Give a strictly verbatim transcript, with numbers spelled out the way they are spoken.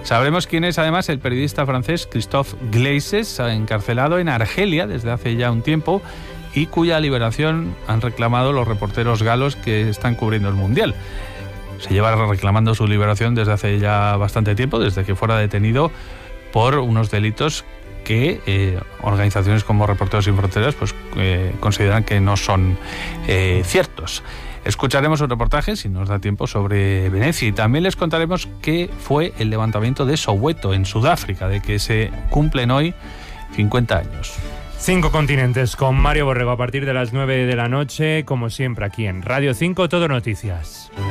Sabremos quién es además el periodista francés Christophe Gleises, encarcelado en Argelia desde hace ya un tiempo y cuya liberación han reclamado los reporteros galos que están cubriendo el Mundial. Se lleva reclamando su liberación desde hace ya bastante tiempo, desde que fuera detenido por unos delitos que eh, organizaciones como Reporteros Sin Fronteras pues, eh, consideran que no son eh, ciertos. Escucharemos un reportaje, si nos da tiempo, sobre Venecia y también les contaremos qué fue el levantamiento de Soweto en Sudáfrica, de que se cumplen hoy cincuenta años. Cinco continentes con Mario Borrego a partir de las nueve de la noche, como siempre aquí en Radio cinco, Todo Noticias.